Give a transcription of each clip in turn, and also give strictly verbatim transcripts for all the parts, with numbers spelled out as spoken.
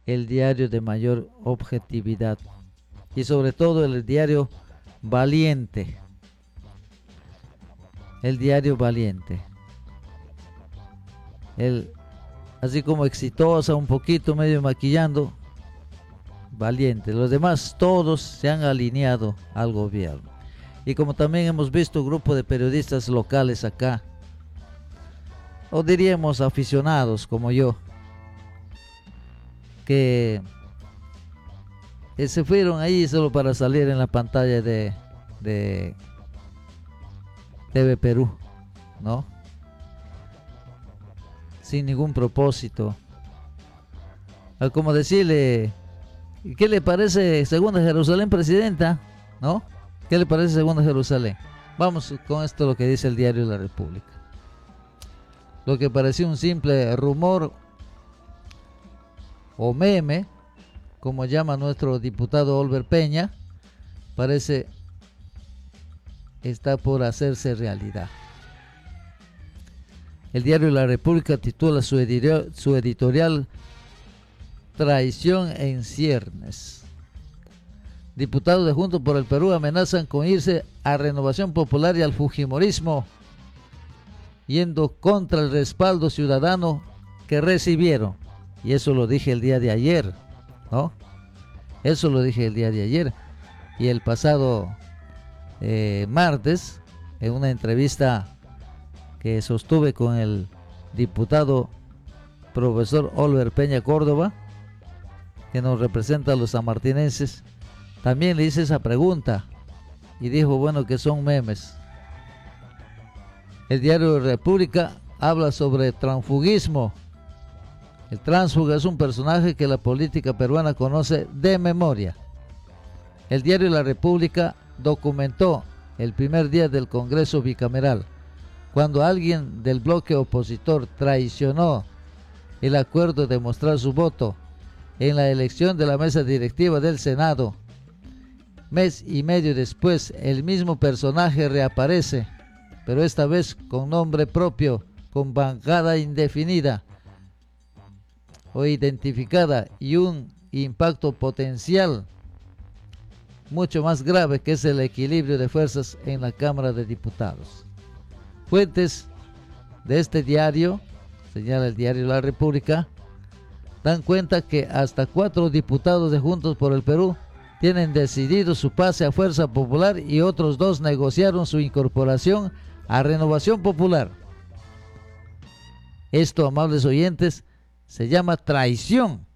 el diario de mayor objetividad y sobre todo el diario Valiente. El diario Valiente. El, así como Exitosa, un poquito medio maquillando, Valiente. Los demás todos se han alineado al gobierno. Y como también hemos visto un grupo de periodistas locales acá, o diríamos aficionados como yo, que eh, se fueron ahí solo para salir en la pantalla de, de T V Perú, ¿no? Sin ningún propósito. Ah, como decirle, ¿qué le parece Segunda Jerusalén, presidenta? ¿No? ¿Qué le parece Segunda Jerusalén? Vamos con esto lo que dice el diario La República. Lo que parecía un simple rumor o meme, como llama nuestro diputado Olver Peña, parece está por hacerse realidad. El diario La República titula su editorial, su editorial Traición en ciernes. Diputados de Juntos por el Perú amenazan con irse a Renovación Popular y al fujimorismo, yendo contra el respaldo ciudadano que recibieron. Y eso lo dije el día de ayer, ¿no? Eso lo dije el día de ayer. Y el pasado eh, martes, en una entrevista que sostuve con el diputado profesor Olver Peña Córdoba, que nos representa a los sanmartinenses, también le hice esa pregunta y dijo, bueno, que son memes. El diario República habla sobre transfugismo. El tránsfuga es un personaje que la política peruana conoce de memoria. El diario La República documentó el primer día del Congreso bicameral, cuando alguien del bloque opositor traicionó el acuerdo de mostrar su voto en la elección de la mesa directiva del Senado. Mes y medio después, el mismo personaje reaparece, pero esta vez con nombre propio, con bancada indefinida o identificada y un impacto potencial mucho más grave, que es el equilibrio de fuerzas en la Cámara de Diputados. Fuentes de este diario, señala el diario La República, dan cuenta que hasta cuatro diputados de Juntos por el Perú tienen decidido su pase a Fuerza Popular y otros dos negociaron su incorporación a Renovación Popular. Esto, amables oyentes, se llama traición.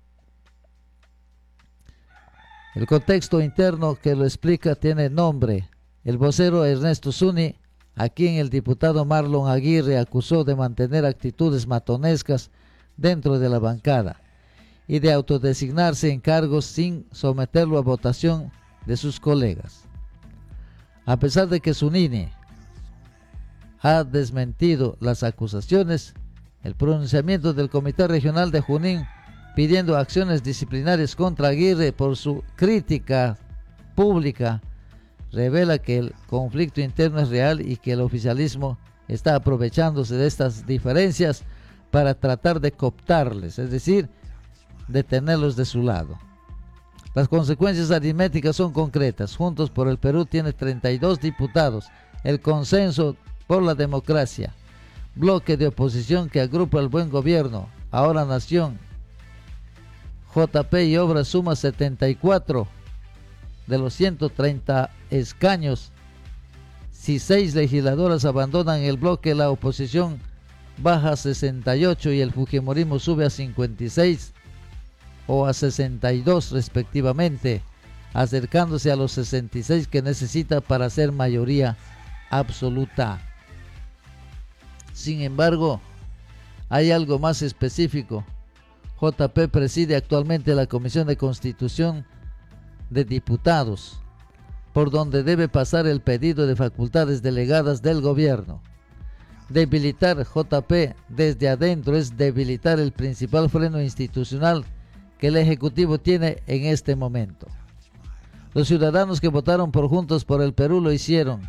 El contexto interno que lo explica tiene nombre. El vocero Ernesto Zuni, a quien el diputado Marlon Aguirre acusó de mantener actitudes matonescas dentro de la bancada y de autodesignarse en cargos sin someterlo a votación de sus colegas. A pesar de que Zunini ha desmentido las acusaciones, el pronunciamiento del Comité Regional de Junín pidiendo acciones disciplinarias contra Aguirre por su crítica pública revela que el conflicto interno es real y que el oficialismo está aprovechándose de estas diferencias para tratar de cooptarles, es decir, de tenerlos de su lado. Las consecuencias aritméticas son concretas. Juntos por el Perú tiene treinta y dos diputados. El Consenso por la Democracia, bloque de oposición que agrupa el buen gobierno, Ahora Nación, J P y Obras, suma setenta y cuatro de los ciento treinta escaños. Si seis legisladoras abandonan el bloque, la oposición baja a sesenta y ocho y el fujimorismo sube a cincuenta y seis o a sesenta y dos respectivamente, acercándose a los sesenta y seis que necesita para ser mayoría absoluta. Sin embargo, hay algo más específico. J P preside actualmente la Comisión de Constitución de Diputados, por donde debe pasar el pedido de facultades delegadas del gobierno. Debilitar J P desde adentro es debilitar el principal freno institucional que el Ejecutivo tiene en este momento. Los ciudadanos que votaron por Juntos por el Perú lo hicieron,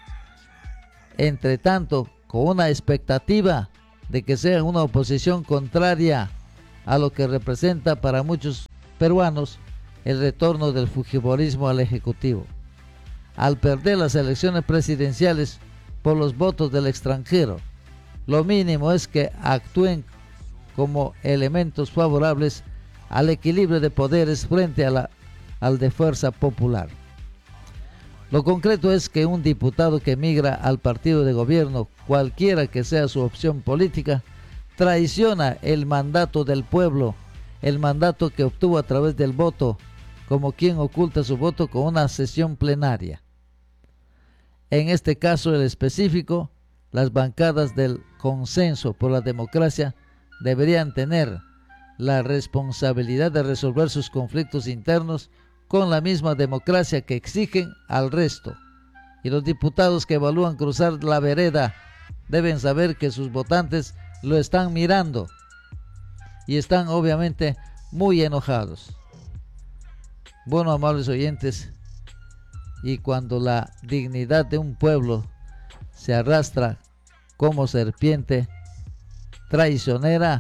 entre tanto, con una expectativa de que sea una oposición contraria a lo que representa para muchos peruanos el retorno del fujimorismo al Ejecutivo. Al perder las elecciones presidenciales por los votos del extranjero, lo mínimo es que actúen como elementos favorables al equilibrio de poderes frente a la, al de fuerza popular. Lo concreto es que un diputado que migra al partido de gobierno, cualquiera que sea su opción política, traiciona el mandato del pueblo, el mandato que obtuvo a través del voto, como quien oculta su voto con una sesión plenaria. En este caso el específico, las bancadas del consenso por la democracia deberían tener la responsabilidad de resolver sus conflictos internos con la misma democracia que exigen al resto. Y los diputados que evalúan cruzar la vereda deben saber que sus votantes lo están mirando y están obviamente muy enojados. Bueno, amables oyentes, y cuando la dignidad de un pueblo se arrastra como serpiente traicionera,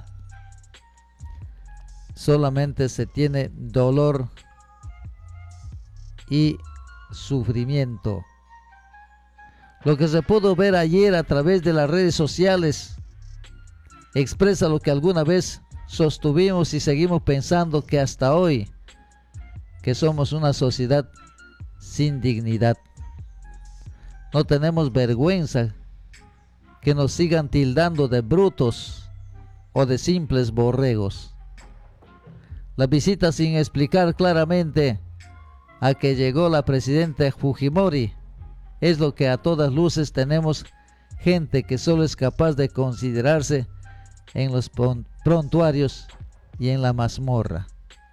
solamente se tiene dolor y sufrimiento. Lo que se pudo ver ayer a través de las redes sociales expresa lo que alguna vez sostuvimos y seguimos pensando que hasta hoy, que somos una sociedad sin dignidad. No tenemos vergüenza que nos sigan tildando de brutos o de simples borregos. La visita sin explicar claramente a que llegó la presidenta Fujimori es lo que a todas luces tenemos gente que solo es capaz de considerarse en los prontuarios y en la mazmorra.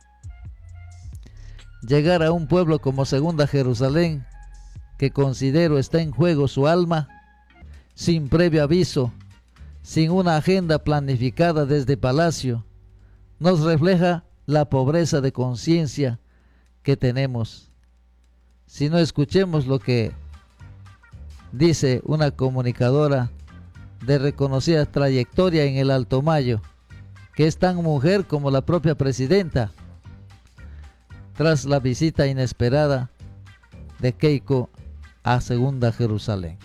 Llegar a un pueblo como Segunda Jerusalén, que considero está en juego su alma, sin previo aviso, sin una agenda planificada desde Palacio, nos refleja la pobreza de conciencia que tenemos. Si no, escuchemos lo que dice una comunicadora de reconocida trayectoria en el Alto Mayo, que es tan mujer como la propia presidenta, tras la visita inesperada de Keiko a Segunda Jerusalén.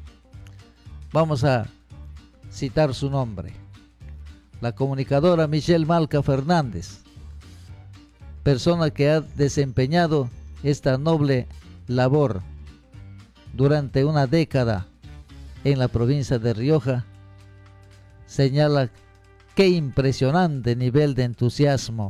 Vamos a citar su nombre. La comunicadora Michelle Malca Fernández, persona que ha desempeñado esta noble labor durante una década en la provincia de Rioja, señala qué impresionante nivel de entusiasmo.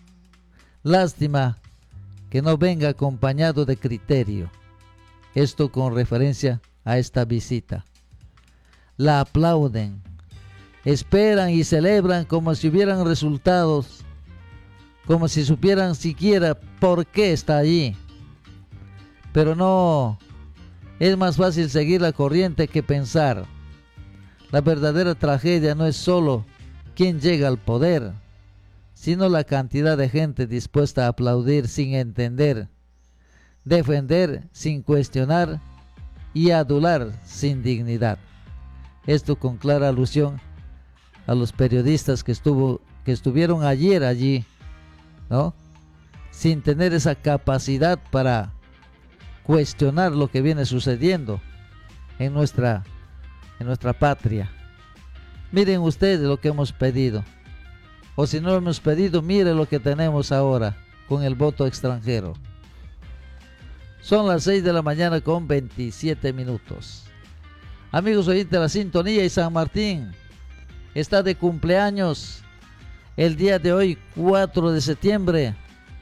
Lástima que no venga acompañado de criterio. Esto con referencia a esta visita. La aplauden, esperan y celebran como si hubieran resultados, como si supieran siquiera por qué está allí. Pero no, es más fácil seguir la corriente que pensar. La verdadera tragedia no es solo quién llega al poder, sino la cantidad de gente dispuesta a aplaudir sin entender, defender sin cuestionar y adular sin dignidad. Esto con clara alusión a los periodistas que, estuvo, que estuvieron ayer allí, ¿no?, sin tener esa capacidad para cuestionar lo que viene sucediendo en nuestra, en nuestra patria. Miren ustedes lo que hemos pedido. O si no lo hemos pedido, mire lo que tenemos ahora con el voto extranjero. Son las seis de la mañana con veintisiete minutos. Amigos oyentes de la sintonía, y San Martín está de cumpleaños el día de hoy, cuatro de septiembre.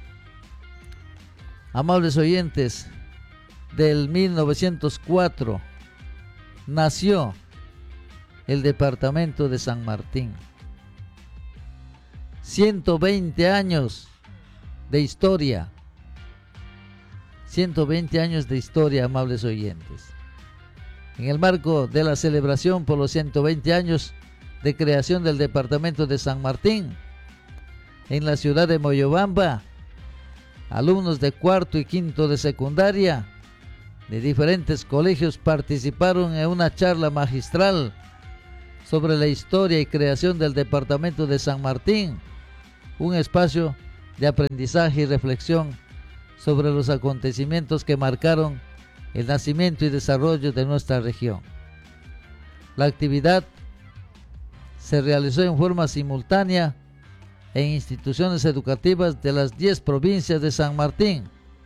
Amables oyentes, del mil novecientos cuatro nació el departamento de San Martín. ciento veinte años de historia. ciento veinte años de historia, amables oyentes. En el marco de la celebración por los ciento veinte años de creación del departamento de San Martín, en la ciudad de Moyobamba, alumnos de cuarto y quinto de secundaria de diferentes colegios participaron en una charla magistral sobre la historia y creación del departamento de San Martín, un espacio de aprendizaje y reflexión sobre los acontecimientos que marcaron el nacimiento y desarrollo de nuestra región. La actividad se realizó en forma simultánea en instituciones educativas de las diez provincias de San Martín,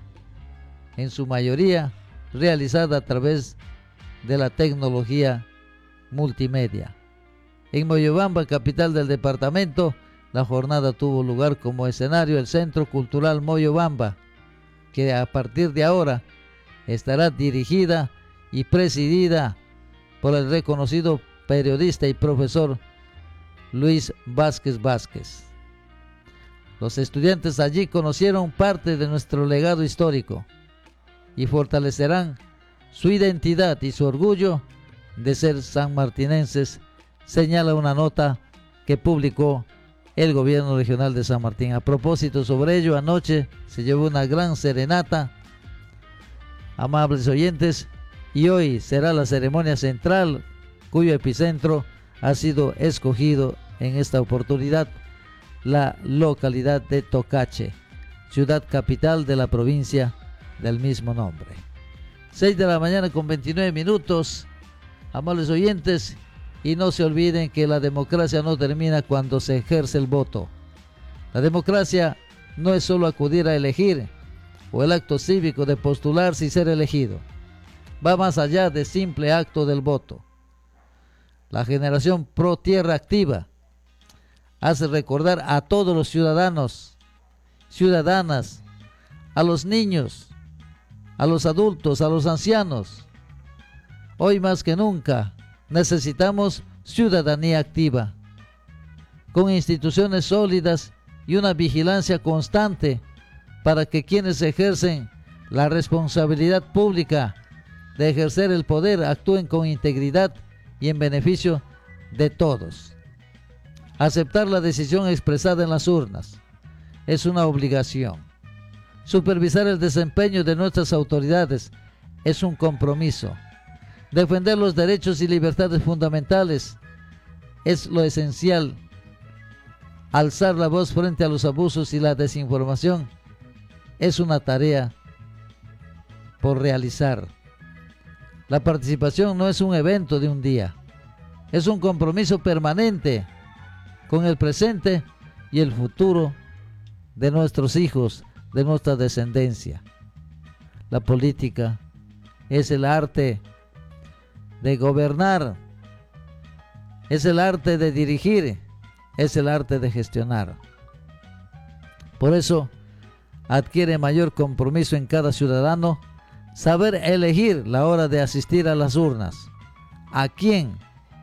en su mayoría realizada a través de la tecnología multimedia. En Moyobamba, capital del departamento, la jornada tuvo lugar como escenario el Centro Cultural Moyobamba, que a partir de ahora estará dirigida y presidida por el reconocido periodista y profesor Luis Vázquez Vázquez. Los estudiantes allí conocieron parte de nuestro legado histórico y fortalecerán su identidad y su orgullo de ser sanmartinenses, señala una nota que publicó el gobierno regional de San Martín. A propósito sobre ello, anoche se llevó una gran serenata, amables oyentes, y hoy será la ceremonia central, cuyo epicentro ha sido escogido en esta oportunidad, la localidad de Tocache, ciudad capital de la provincia del mismo nombre. seis de la mañana con veintinueve minutos, amables oyentes, y no se olviden que la democracia no termina cuando se ejerce el voto. La democracia no es solo acudir a elegir o el acto cívico de postularse y ser elegido. Va más allá de simple acto del voto. La generación Pro Tierra Activa hace recordar a todos los ciudadanos, ciudadanas, a los niños, a los adultos, a los ancianos. Hoy más que nunca necesitamos ciudadanía activa, con instituciones sólidas y una vigilancia constante para que quienes ejercen la responsabilidad pública de ejercer el poder actúen con integridad y en beneficio de todos. Aceptar la decisión expresada en las urnas es una obligación. Supervisar el desempeño de nuestras autoridades es un compromiso. Defender los derechos y libertades fundamentales es lo esencial. Alzar la voz frente a los abusos y la desinformación es una tarea por realizar. La participación no es un evento de un día, es un compromiso permanente con el presente y el futuro de nuestros hijos, de nuestra descendencia. La política es el arte de gobernar, es el arte de dirigir, es el arte de gestionar. Por eso adquiere mayor compromiso en cada ciudadano saber elegir la hora de asistir a las urnas. ¿A quién?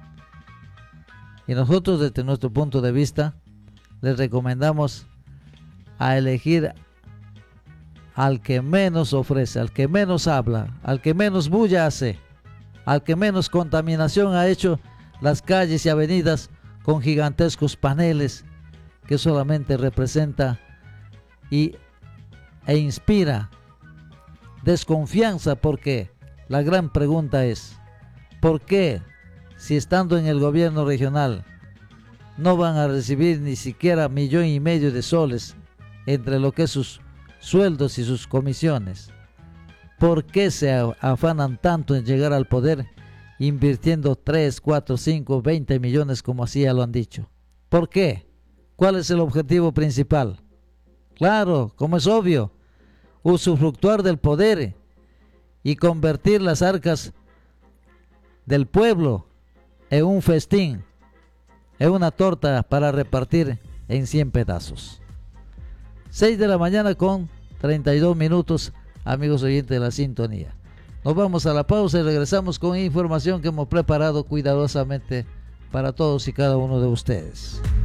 Y nosotros, desde nuestro punto de vista, les recomendamos a elegir al que menos ofrece, al que menos habla, al que menos bulla hace, al que menos contaminación ha hecho las calles y avenidas con gigantescos paneles que solamente representa y, e inspira desconfianza, porque la gran pregunta es, ¿por qué si estando en el gobierno regional no van a recibir ni siquiera millón y medio de soles entre lo que es sus sueldos y sus comisiones? ¿Por qué se afanan tanto en llegar al poder invirtiendo tres, cuatro, cinco, veinte millones como así ya lo han dicho? ¿Por qué? ¿Cuál es el objetivo principal? Claro, como es obvio, usufructuar del poder y convertir las arcas del pueblo en un festín, en una torta para repartir en cien pedazos. seis de la mañana con treinta y dos minutos, amigos oyentes de la sintonía. Nos vamos a la pausa y regresamos con información que hemos preparado cuidadosamente para todos y cada uno de ustedes.